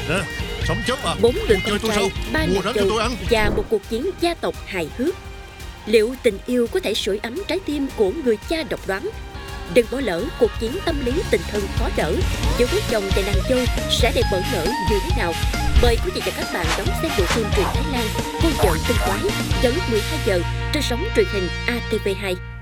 Nè, sống chết à. 4 người Chơi con tôi trai, sao? 3 Mua nàng rắn cho dâu tôi ăn. và một cuộc chiến gia tộc hài hước. Liệu tình yêu có thể sưởi ấm trái tim của người cha độc đoán? Đừng bỏ lỡ cuộc chiến tâm lý tình thân khó đỡ giữa bố chồng và nàng dâu sẽ đẹp bỡ ngỡ như thế nào. Mời quý vị và các bạn đón xem bộ phim truyện Thái Lan Cô vợ tinh quái vào lúc 12 giờ trên sóng truyền hình ATV2.